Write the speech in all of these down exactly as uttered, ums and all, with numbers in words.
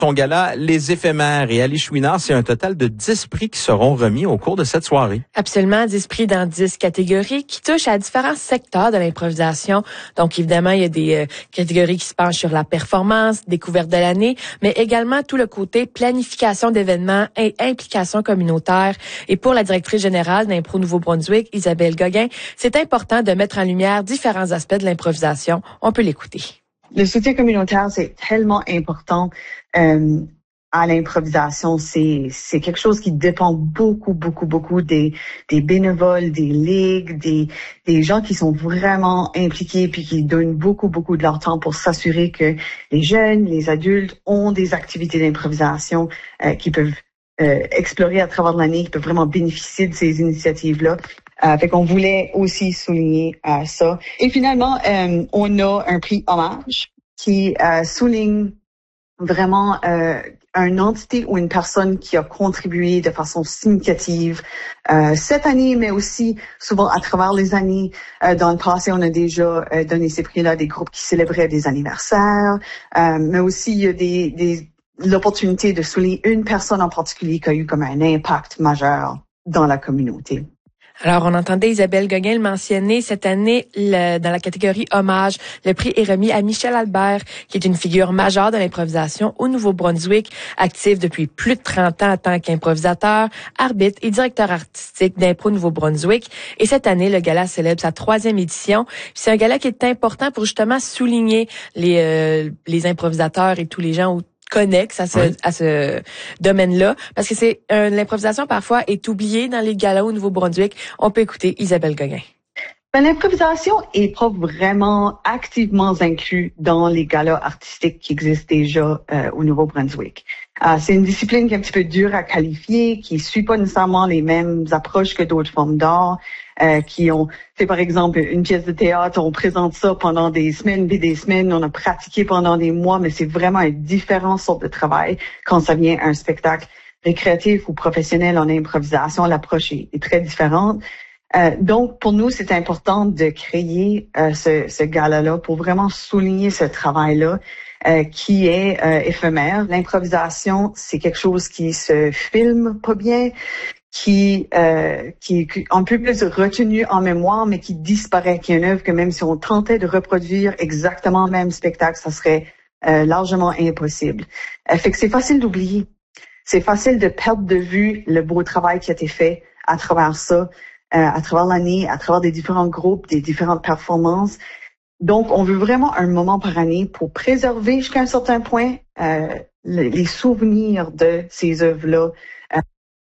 ton gala Les Éphémères. Et Alice Chouinard, c'est un total de dix prix qui seront remis au cours de cette soirée. Absolument, dix prix dans dix catégories qui touchent à différents secteurs de l'improvisation. Donc, évidemment, il y a des euh, catégories qui se penchent sur la performance, découverte de l'année, mais également tout le côté planification d'événements et implication communautaire. Et pour la directrice générale d'Impro Nouveau-Brunswick, Isabelle Gauguin, c'est important de mettre en lumière différents aspects de l'improvisation. On peut l'écouter. Le soutien communautaire, c'est tellement important euh, à l'improvisation. C'est c'est quelque chose qui dépend beaucoup, beaucoup, beaucoup des des bénévoles, des ligues, des des gens qui sont vraiment impliqués puis qui donnent beaucoup, beaucoup de leur temps pour s'assurer que les jeunes, les adultes ont des activités d'improvisation euh, qui peuvent euh, explorer à travers l'année, qui peuvent vraiment bénéficier de ces initiatives-là. Euh, fait qu'on voulait aussi souligner euh, ça. Et finalement, euh, on a un prix hommage qui euh, souligne vraiment euh, une entité ou une personne qui a contribué de façon significative euh, cette année, mais aussi souvent à travers les années. Euh, dans le passé, on a déjà euh, donné ces prix-là à des groupes qui célébraient des anniversaires, euh, mais aussi il y a des, des l'opportunité de souligner une personne en particulier qui a eu comme un impact majeur dans la communauté. Alors, on entendait Isabelle Gauguin le mentionner cette année le, dans la catégorie hommage. Le prix est remis à Michel Albert, qui est une figure majeure de l'improvisation au Nouveau-Brunswick, actif depuis plus de trente ans en tant qu'improvisateur, arbitre et directeur artistique d'Impro Nouveau-Brunswick. Et cette année, le gala célèbre sa troisième édition. C'est un gala qui est important pour justement souligner les, euh, les improvisateurs et tous les gens où connexes à ce, oui. à ce domaine-là, parce que c'est euh, l'improvisation parfois est oubliée dans les galas au Nouveau-Brunswick. On peut écouter Isabelle Gauguin. Ben, l'improvisation est pas vraiment activement inclue dans les galas artistiques qui existent déjà euh, au Nouveau-Brunswick. Euh, c'est une discipline qui est un petit peu dure à qualifier, qui suit pas nécessairement les mêmes approches que d'autres formes d'art, euh, qui ont fait par exemple une pièce de théâtre, on présente ça pendant des semaines et des semaines, on a pratiqué pendant des mois, mais c'est vraiment un différent sorte de travail quand ça vient à un spectacle récréatif ou professionnel en improvisation. L'approche est, est très différente. Euh, donc, pour nous, c'est important de créer euh, ce, ce gala-là pour vraiment souligner ce travail-là euh, qui est euh, éphémère. L'improvisation, c'est quelque chose qui se filme pas bien, qui euh, qui est un peu plus retenu en mémoire, mais qui disparaît, qui est une œuvre que même si on tentait de reproduire exactement le même spectacle, ça serait euh, largement impossible. Euh, fait que c'est facile d'oublier. C'est facile de perdre de vue le beau travail qui a été fait à travers ça. Euh, à travers l'année, à travers des différents groupes, des différentes performances. Donc, on veut vraiment un moment par année pour préserver jusqu'à un certain point euh, les, les souvenirs de ces œuvres-là. Euh,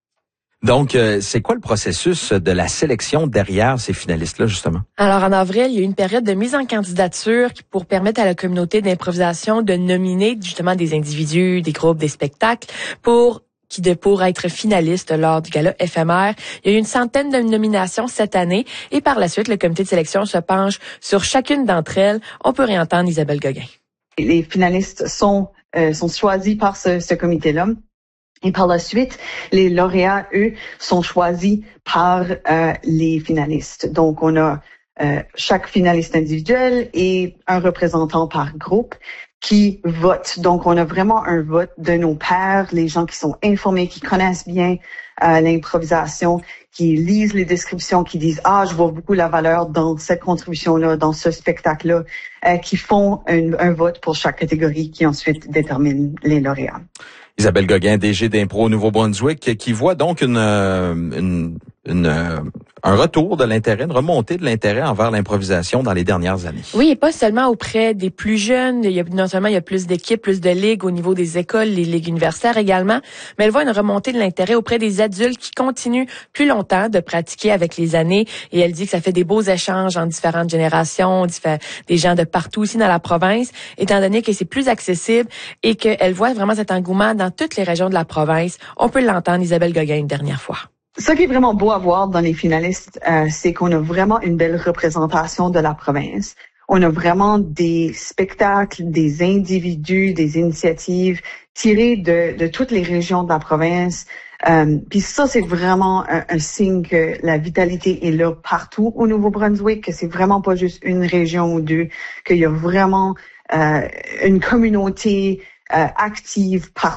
Donc, euh, c'est quoi le processus de la sélection derrière ces finalistes-là, justement? Alors, en avril, il y a eu une période de mise en candidature pour permettre à la communauté d'improvisation de nominer justement des individus, des groupes, des spectacles pour qui de pour être finaliste lors du gala éphémère. Il y a eu une centaine de nominations cette année et par la suite, le comité de sélection se penche sur chacune d'entre elles. On peut réentendre Isabelle Gauguin. Les finalistes sont euh, sont choisis par ce, ce comité-là. Et par la suite, les lauréats, eux, sont choisis par euh, les finalistes. Donc, on a euh, chaque finaliste individuel et un représentant par groupe qui votent. Donc, on a vraiment un vote de nos pairs, les gens qui sont informés, qui connaissent bien euh, l'improvisation, qui lisent les descriptions, qui disent « Ah, je vois beaucoup la valeur dans cette contribution-là, dans ce spectacle-là euh, », qui font un, un vote pour chaque catégorie qui ensuite détermine les lauréats. Isabelle Gauguin, D G d'Impro Nouveau-Brunswick, qui voit donc une, une, une, un retour de l'intérêt, une remontée de l'intérêt envers l'improvisation dans les dernières années. Oui, et pas seulement auprès des plus jeunes. Il y a, non seulement il y a plus d'équipes, plus de ligues au niveau des écoles, les ligues universitaires également, mais elle voit une remontée de l'intérêt auprès des adultes qui continuent plus longtemps de pratiquer avec les années. Et elle dit que ça fait des beaux échanges en différentes générations, des gens de partout ici dans la province, étant donné que c'est plus accessible et qu'elle voit vraiment cet engouement dans toutes les régions de la province. On peut l'entendre, Isabelle Gauguin, une dernière fois. Ce qui est vraiment beau à voir dans les finalistes, euh, c'est qu'on a vraiment une belle représentation de la province. On a vraiment des spectacles, des individus, des initiatives tirées de, de toutes les régions de la province. Euh, Puis ça, c'est vraiment un, un signe que la vitalité est là partout au Nouveau-Brunswick, que c'est vraiment pas juste une région ou deux, qu'il y a vraiment euh, une communauté euh, active par